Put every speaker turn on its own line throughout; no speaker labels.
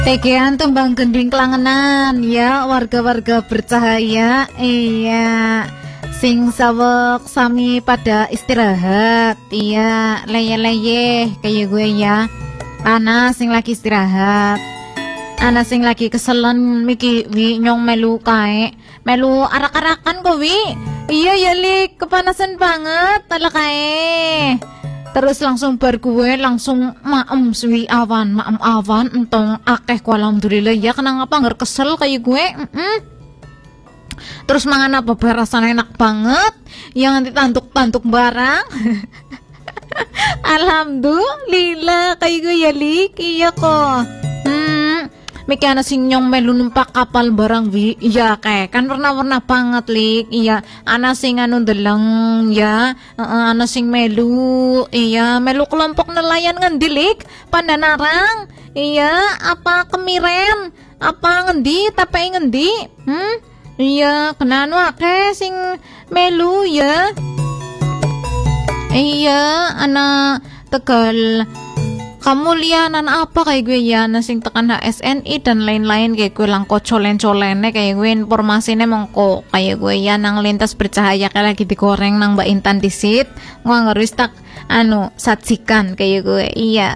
Tegean tembang gending kelangenan ya warga-warga bercahaya. Iya, sing sawek sami pada istirahat. Iya, leye-leye kayak gue ya. Ana sing lagi istirahat, ana sing lagi keselen miki wi nyong melu kae, melu arak-arakan kok wi. Iya ya lik, kepanasan banget ala kae. Terus langsung bar gue langsung maem suwi awan entong akeh ku alhamdulillah ya kenang apa nggak kesel kayak gue. Terus mangan apa rasanya enak banget yang nanti tantuk barang. Alhamdulillah kayak gue ya lik. Iya kok Miki ana sing nyong melu numpak kapal barang wi. Iya kayak kan warna-warna banget lik. Iya ana sing anu deleng ya. Ana sing melu. Iya melu kelompok nelayan ngendilik Pandanarang. Iya apa kemiren apa ngendi tapi ngendi. Iya kenaan wake sing melu ya. Iya ana Tegal. Kamu lianan apa kayak gue ya nasing tekan HSNI dan lain-lain kayak gue lang colen-colennya kayak gue informasinya mongko kayak gue ya nang lintas bercahaya kayak lagi digoreng nang Mbak Intan disit gua ngerus tak sajikan kayak gue. Iya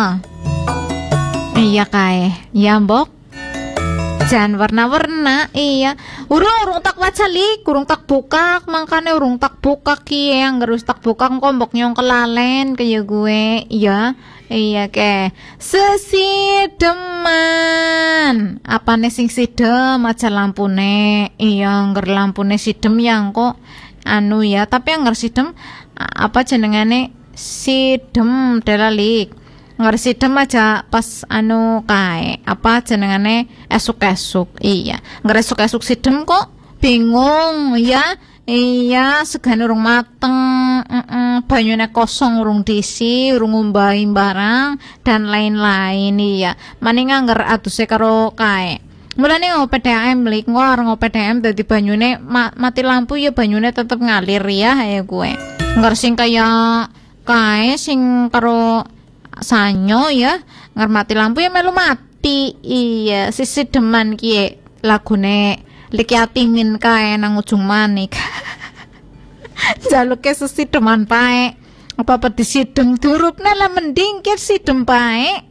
iya kayak ya mbok jan warna-warna. Iya urung tak waca lik urung tak buka makanya urung tak buka kie yang ngerus tak buka kombok nyong kelalen kayak gue. Iya ke sesideman apa nih sing sidem aja lampune. Iya ngger lampune sidem yang kok anu ya tapi yang ngger sidem apa jenengane sidem delalik ngger sidem aja pas anu kae apa jenengane esuk-esuk. Iya ngger esuk-esuk sidem kok bingung ya. Iya segane urung mateng, banyune kosong urung diisi, urung ngumbahi barang dan lain-lain. Iya maning ngangger aduse karo kae. Mulane PDAM lik ngor PDAM dadi banyune mati lampu ya banyune tetep ngalir ya gue. Ngger sing kaya kae sing karo sanyo ya, ngger mati lampu ya melu mati. Iya sisi deman kie lagune Lik yatimin kae nang ujung manik. Jaluke sesideman pae. Apa disidem durupna lah mending ke sidem pae.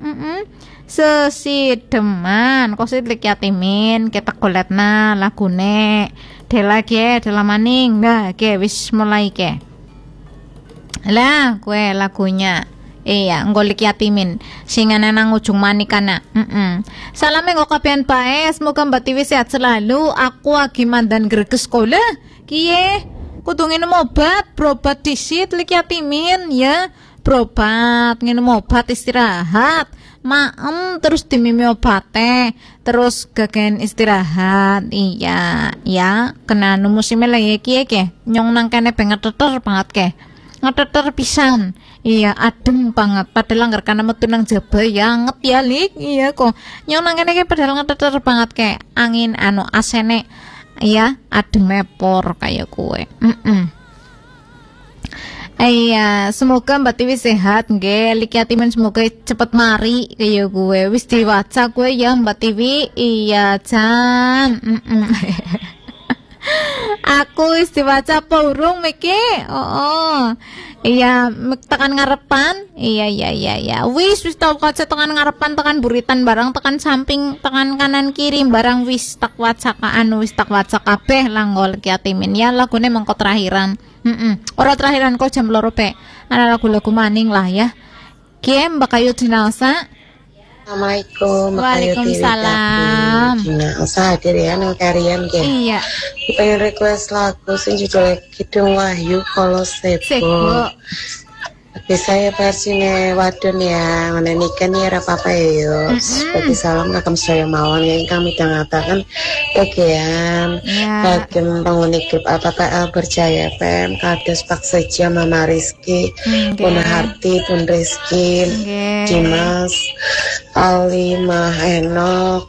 Sesideman kok lik yatimin kita goletna lagune. Dela ke dela maning. Nah, ke wis mulai ke. Lah, kue lagunya. Iya, ngolik yatimin singana nang ujung manikana. Salame nggo kabehan bae, semoga Mbak Tiwi sehat selalu. Aku lagi mandan greges sekolah. Kiye? Kudu nginum obat, berobat disit lik yatimin ya. Berobat, nginum obat istirahat. Maem terus dimimi obate, terus gagen istirahat. Iya, ya kena musimnya lagi kiye ke. Nyong nang kene banget teter banget ke. Ngeteter pisan. Iya adem banget padahal anggar kana metu nang jaba yanget ya lik. Iya kok nyong nang kene padahal ngeteter banget kayak angin anu asene ya adem mepor kayak kue. Iya semoga Mbak Tiwi sehat nggih lik yatimin semoga cepet mari kayak gue wis diwaca gue ya Mbak Tiwi. Iya Jan. Aku wis diwaca apa urung Miki? Iya, tekan ngarepan. Iya. Wis tau kaca tekan ngarepan, tekan buritan barang, tekan samping, tekan kanan kiri barang wis tak waca wis tak waca kabeh langgol yatimin ya lagune mengko terakhiran. Ora terakhiran kok jam 2 pe. Ana lagu-lagu maning lah ya. Kie Mbak Ayu Dinausa.
Assalamualaikum.
Waalaikumsalam.
Dinausa hadir ya nang karian ke.
Iya.
Pengen request lagu sing judulnya Kidung Wahyu Kolo Sebo. Tapi saya versinya wadon ya, mana nikah nih apa ya. Seperti salam kakam saya mawon yang kami mengatakan bagian bagian penghuni grup apa berjaya PM kados Pak Seja Mama Rizky Puna Harti Pun Rizky Dimas Ali Mah Enok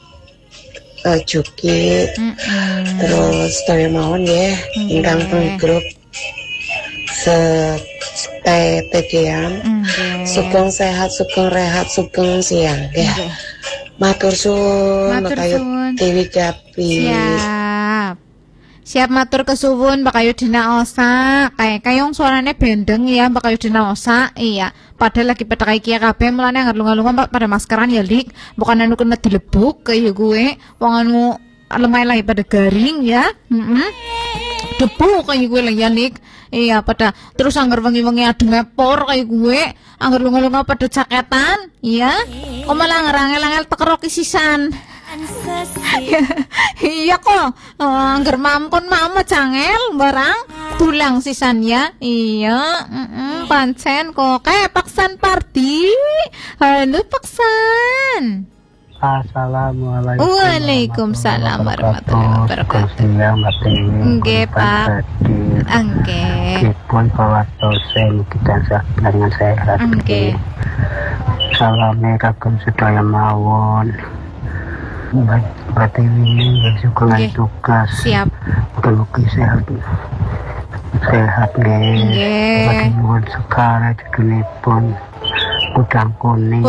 Juki terus saya mawon ya ingkang grup tetekian sugeng sehat sugeng rehat sugeng siang ya Matur suwun
Matur
Bakayu
suwun.
Dewi Gapi.
Siap matur kesuwun Mbak Ayu Dina Osa. Kayong suaranya bendeng ya Mbak Ayu Dina Osa. Iya, padahal lagi pada kayak kia kabeh mulane ngarlung-ngarlung pada maskeran ya lik. Bukan anu kena dilebuk kayak gue. Wong anu lemai lagi pada garing ya. Debu kayak gue lah ya lik. Iya, pada terus anggar wengi-wengi adu mepor kayak gue. Anggar lunga-lunga pada caketan, iya. Kok malah ngerangel-angel tekeroki sisan. Iya kok, anggar mamkon mama cangel barang tulang sisan ya. Iya, pancen kok kayak paksan party. Halo paksan.
Assalamualaikum.
Waalaikumsalam warahmatullahi wabarakatuh. Nggih, Pak. Nggih.
Pun bahwa dosen kita dengan sehat.
Nggih.
Assalamualaikum sedaya mawon. Berarti ini juga tugas.
Siap.
Mudah-mudahan sehat. Sehat nggih. Berarti mohon sekarang pun Kudang kuning.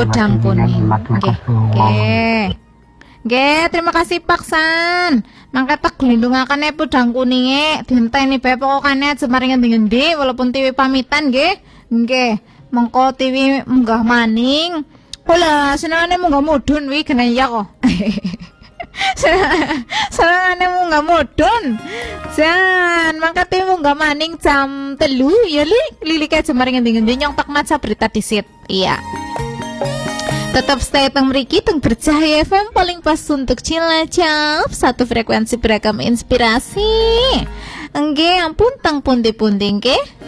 Nggih, terima kasih Paksan. Mangke tak glindungakane pudang kuninge dinteni bae pokokane jemaring ngendi-endi walaupun tiwi pamitan nggih. Nggih, mengko tiwi munggah maning. Kula senengane munggah mudhun wi gene ya kok. Senengane munggah mudhun. Jan, mangke tiwi munggah maning jam 3 ya lilike jemaring ngendi-endi nyontok maca berita disit. Iya. Tetap stay teng mriki teng Bercahaya FM paling pas untuk Cilacap, satu frekuensi beragam inspirasi. Nggih, ampun teng pundi-pundi nggih.